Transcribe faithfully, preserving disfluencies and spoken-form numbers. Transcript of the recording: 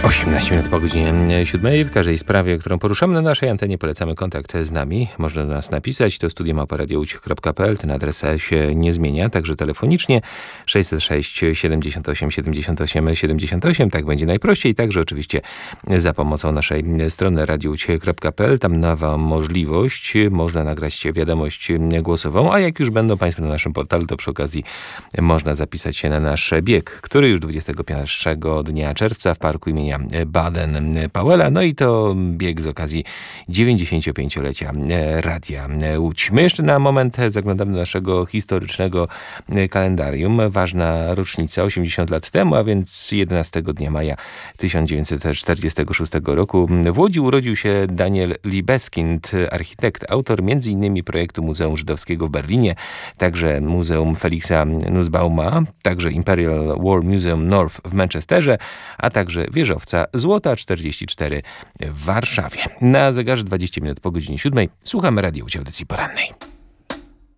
osiemnaście minut po godzinie siódmej. W każdej sprawie, którą poruszamy na naszej antenie, polecamy kontakt z nami. Można do nas napisać. To studio małpa radio łódź kropka pe el. Ten adres się nie zmienia, także telefonicznie sześćset sześć siedemdziesiąt osiem siedemdziesiąt osiem siedemdziesiąt osiem. Tak będzie najprościej. Także oczywiście za pomocą naszej strony radio łódź kropka pe el. Tam nowa możliwość. Można nagrać wiadomość głosową, a jak już będą Państwo na naszym portalu, to przy okazji można zapisać się na nasz bieg, który już dwudziestego pierwszego dnia czerwca w parku imienia Baden-Powella. No i to bieg z okazji dziewięćdziesięciopięciolecia Radia Łódź. My jeszcze na moment zaglądamy do naszego historycznego kalendarium. Ważna rocznica, osiemdziesiąt lat temu, a więc jedenastego dnia maja tysiąc dziewięćset czterdziestego szóstego roku w Łodzi urodził się Daniel Libeskind, architekt, autor między innymi projektu Muzeum Żydowskiego w Berlinie, także Muzeum Felixa Nussbauma, także Imperial War Museum North w Manchesterze, a także wieżowca Złota czterdzieści cztery w Warszawie. Na zegarze dwadzieścia minut po godzinie siódmej słuchamy Radio Łódź, audycji porannej.